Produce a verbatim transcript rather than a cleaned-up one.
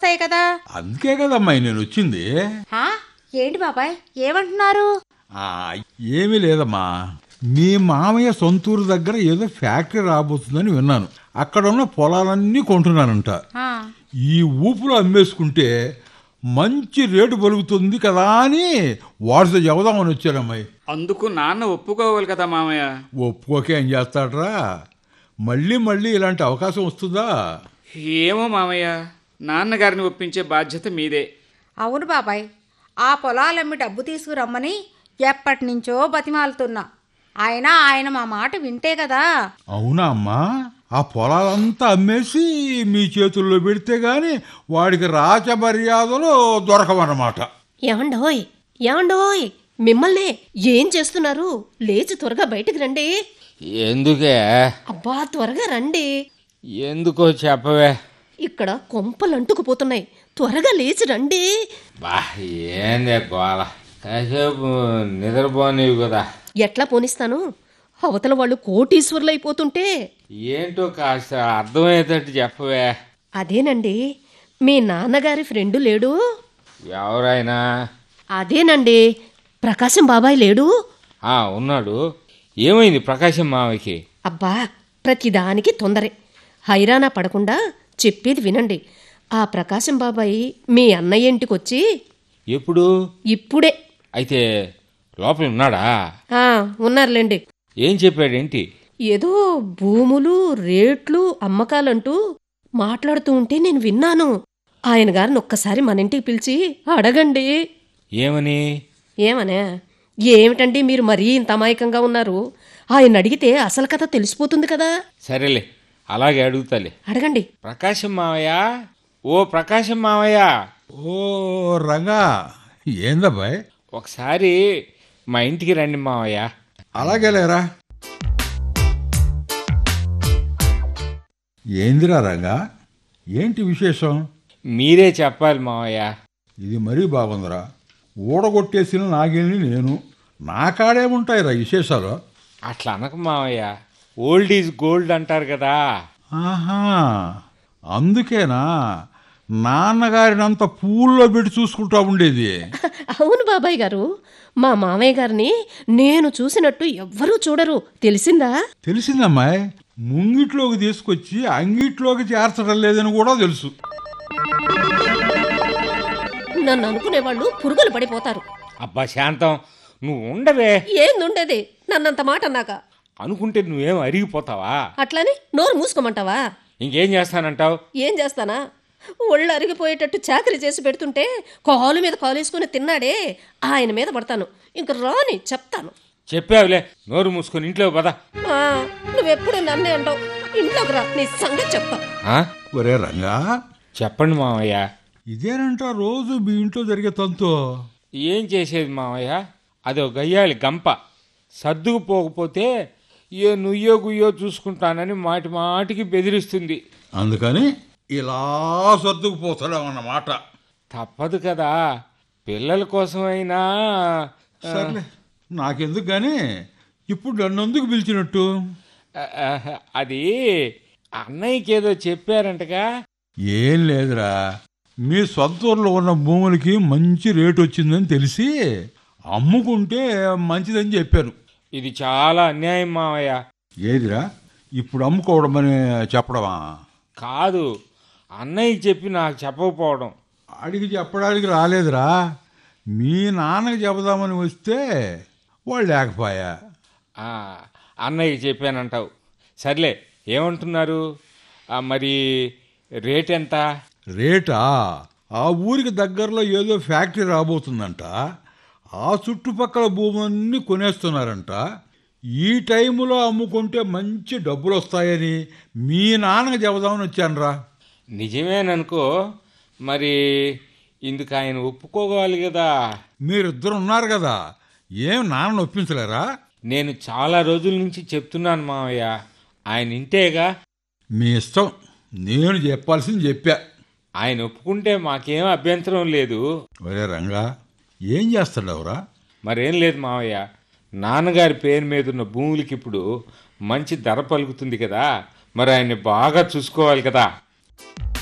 ఉంటాయి కదా. అందుకే కదమ్మాయి నేను వచ్చింది. ఏంటి బాబాయ్ ఏమంటున్నారు? ఏమీ లేదమ్మా, మీ మామయ్య సొంతూరు దగ్గర ఏదో ఫ్యాక్టరీ రాబోతుందని విన్నాను. అక్కడ ఉన్న పొలాలన్నీ కొంటున్నానంట. ఈ ఊపులో అమ్మేసుకుంటే మంచి రేటు పలుకుతుంది కదా అని వాడితో చెబుదామని వచ్చానమ్మాయి. అందుకు నాన్న ఒప్పుకోవాలి కదా మామయ్య. ఒప్పుకోకే ఏం చేస్తాడ్రా, మళ్ళీ మళ్ళీ ఇలాంటి అవకాశం వస్తుందా? ఏమో మామయ్య, నాన్నగారిని ఒప్పించే బాధ్యత మీదే. అవును బాబాయ్, ఆ పొలాలమ్మి డబ్బు తీసుకురమ్మని ఎప్పటి నుంచో బతిమాలుతున్నా. అయినా ఆయన మా మాట వింటే కదా. అవునా అమ్మా, ఆ పొలాలంతా అమ్మేసి మీ చేతుల్లో పెడితే గాని వాడికి రాచ మర్యాదలు దొరకవన్నమాట. ఏమండోయ్ ఏమండోయ్ మిమ్మల్ని ఏం చేస్తున్నారు? లేచి త్వరగా బయటికి రండి. ఎందుకే? అబ్బా త్వరగా రండి. ఎందుకో చెప్పవే. ఇక్కడ కొంపలు అంటుకుపోతున్నాయి, త్వరగా లేచి రండి. బా ఏందే గోల, కాసేపు నిద్రపోనివి కదా. ఎట్లా పోనిస్తాను? అవతల వాళ్ళు కోటీశ్వర్లు అయిపోతుంటే. ఏంటో కాస్త అర్థమయ్యేటట్టు చెప్పవే. అదేనండి, మీ నాన్నగారి ఫ్రెండు లేడు? ఎవరైనా? అదేనండి, ప్రకాశం బాబాయ్ లేడు? ఆ ఉన్నాడు. ఏమైంది ప్రకాశం మావకి? అబ్బా ప్రతిదానికి తొందరే, హైరానా పడకుండా చెప్పేది వినండి. ఆ ప్రకాశం బాబాయ్ మీ అన్నయ్య ఇంటికొచ్చి. ఎప్పుడు? ఇప్పుడే. అయితే లోపల ఉన్నాడా? ఆ ఉన్నారులేండి. ఏం చెప్పాడేంటి? ఏదో భూములు రేట్లు అమ్మకాలంటూ మాట్లాడుతూ ఉంటే నేను విన్నాను. ఆయన గారిని ఒక్కసారి మన ఇంటికి పిలిచి అడగండి. ఏమని? ఏమనే? ఏమిటండి మీరు మరీ ఇంత అమాయకంగా ఉన్నారు? ఆయన అడిగితే అసలు కథ తెలిసిపోతుంది కదా. సరేలే, అలాగే అడుగుతాలే. అడగండి. ప్రకాశం మావయ్య, ఓ ప్రకాశం మావయ్య. ఓ రంగా, ఏందబ్బాయ్? ఒకసారి మా ఇంటికి రండి మావయ్య. అలాగే లేరా. ఏందిరా రంగా, ఏంటి విశేషం? మీరే చెప్పాలి మావయ్య. ఇది మరీ బాగుందిరా. ఊడగొట్టేసిన నాగేని నేను, నా కాడేముంటాయిరా విశేషాలు? అట్లా అనక మావయ్య, ఓల్డ్ ఈజ్ గోల్డ్ అంటారు కదా. ఆహా, అందుకేనా నాన్నగారినంత పూల్లో పెట్టి చూసుకుంటా ఉండేది? అవును బాబాయ్ గారు, మా మామయ్య గారిని నేను చూసినట్టు ఎవ్వరూ చూడరు, తెలిసిందా? తెలిసిందమ్మాయి. ముంగిట్లోకి తీసుకొచ్చి అంగిట్లోకి చేర్చడం లేదని కూడా తెలుసు. నన్ను అనుకునేవాళ్ళు పురుగులు పడిపోతారు. అబ్బా శాంతం, నువ్వు ఉండవే. ఏందుండేది నన్నంత మాట అన్నాక? అనుకుంటే నువ్వేం అరిగిపోతావా? అట్లని నోరు మూసుకోమంటావా? ఇంకేం చేస్తానంటావు? ఏం చేస్తానా? ఒళ్ళు అరిగిపోయేటట్టు చాకరీ చేసి పెడుతుంటే కాలు మీద కాలేసుకుని తిన్నాడే, ఆయన మీద పడతాను. ఇంక రాని చెప్తాను. చెప్పావులే, నోరు మూసుకొని ఇంట్లో పద. నువ్వెప్పుడు నన్నే అంటావు. ఇంట్లోకి రా, నీ సంగతి చెప్తా. ఒరే రంగా, చెప్పండి మావయ్య. ఇదేనంట రోజు మీ ఇంట్లో జరిగే తంతు? ఏం చేసేది మావయ్య, అదో గయ్యాలి గంప. సర్దుకుపోకపోతే ఏ నుయ్యో గుయ్యో చూసుకుంటానని మాటి మాటికి బెదిరిస్తుంది. అందుకని ఇలా సర్దుకుపోతాడన్నమాట. తప్పదు కదా, పిల్లల కోసమైనా. సర్లే, నాకెందుకు గాని ఇప్పుడు నన్నెందుకు పిలిచినట్టు? అది అన్నయ్యకి ఏదో చెప్పారంటగా. ఏం లేదురా, మీ సొంత ఊర్లో ఉన్న భూములకి మంచి రేటు వచ్చిందని తెలిసి అమ్ముకుంటే మంచిదని చెప్పాను. ఇది చాలా అన్యాయం మావయ్య. ఏదిరా, ఇప్పుడు అమ్ముకోవడం అని చెప్పడమా? కాదు, అన్నయ్యకి చెప్పి నాకు చెప్పకపోవడం. అడిగి చెప్పడానికి రాలేదురా, మీ నాన్నకి చెబుదామని వస్తే వాళ్ళు లేకపోయా. అన్నయ్యకి చెప్పానంటావు. సర్లే, ఏమంటున్నారు మరి? రేట్ ఎంత? రేటా? ఆ ఊరికి దగ్గరలో ఏదో ఫ్యాక్టరీ రాబోతుందంట. ఆ చుట్టుపక్కల భూములన్నీ కొనేస్తున్నారంట. ఈ టైములో అమ్ముకుంటే మంచి డబ్బులు వస్తాయని మీ నాన్నకి చెబుదామని వచ్చానురా. నిజమేననుకో, మరి ఇందుకు ఆయన ఒప్పుకోవాలి కదా. మీరిద్దరు ఉన్నారు కదా, ఏం నాన్న ఒప్పించలేరా? నేను చాలా రోజుల నుంచి చెప్తున్నాను మావయ్య, ఆయన ఇంటేగా. మీ ఇష్టం, నేను చెప్పాల్సింది చెప్పా. ఆయన ఒప్పుకుంటే మాకేం అభ్యంతరం లేదు. ఒరే రంగా, ఏం చేస్తాడవరా? మరేం లేదు మావయ్య, నాన్నగారి పేరు మీద ఉన్న భూములకి ఇప్పుడు మంచి ధర పలుకుతుంది కదా, మరి ఆయన్ని బాగా చూసుకోవాలి కదా.